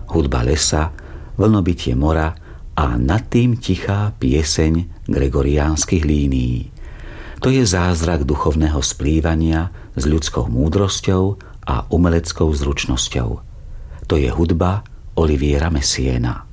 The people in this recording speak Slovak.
hudba lesa, vlnobytie mora a nad tým tichá pieseň gregoriánskych línií. To je zázrak duchovného splývania s ľudskou múdrosťou a umeleckou zručnosťou. To je hudba Oliviera Messiaena.